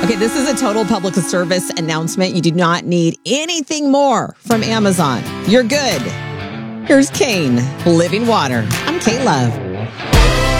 Okay, this is a total public service announcement. You do not need anything more from Amazon. You're good. Here's Kane, Living Water. I'm Kate Love.